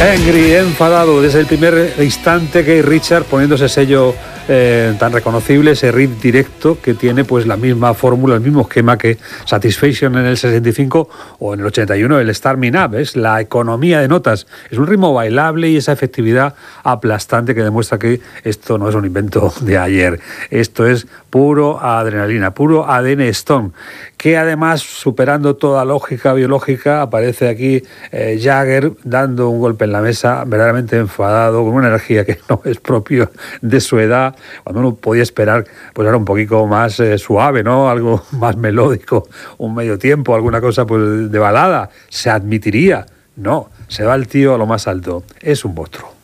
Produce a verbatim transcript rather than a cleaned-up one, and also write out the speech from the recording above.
Angry, enfadado, desde el primer instante que Richard poniéndose sello eh, tan reconocible, ese riff directo que tiene pues la misma fórmula, el mismo esquema que Satisfaction en el sesenta y cinco o en el ochenta y uno, el Start Me Up, es la economía de notas, es un ritmo bailable y esa efectividad aplastante que demuestra que esto no es un invento de ayer, esto es puro adrenalina, puro A D N Stone, que además, superando toda lógica biológica, aparece aquí eh, Jagger dando un golpe en la mesa, verdaderamente enfadado, con una energía que no es propio de su edad, cuando uno podía esperar pues era un poquito más eh, suave, ¿no? Algo más melódico, un medio tiempo, alguna cosa pues de balada, se admitiría. No, se va el tío a lo más alto, es un monstruo.